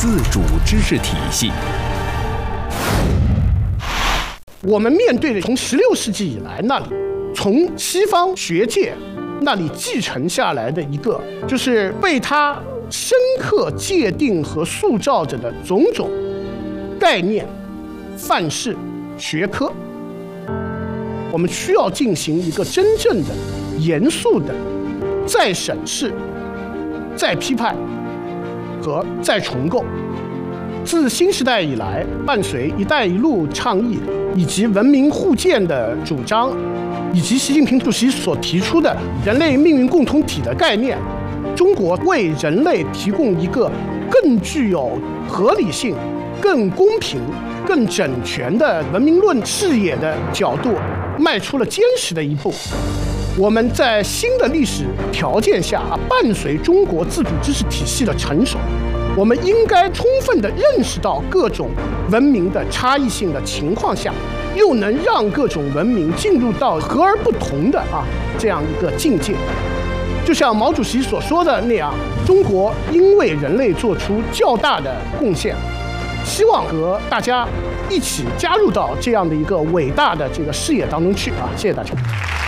自主知识体系。 我们面对的从16世纪以来那里，从西方学界那里继承下来的一个，就是被它深刻界定和塑造着的种种概念、范式、学科，我们需要进行一个真正的、严肃的再审视、再批判和再重构。自新时代以来，伴随“一带一路”倡议以及文明互鉴的主张，以及习近平主席所提出的人类命运共同体的概念，中国为人类提供一个更具有合理性、更公平、更整全的文明论视野的角度，迈出了坚实的一步。我们在新的历史条件下，伴随中国自主知识体系的成熟，我们应该充分地认识到各种文明的差异性的情况下，又能让各种文明进入到和而不同的这样一个境界。就像毛主席所说的那样，中国应为人类做出较大的贡献，希望和大家一起加入到这样的一个伟大的这个事业当中去谢谢大家。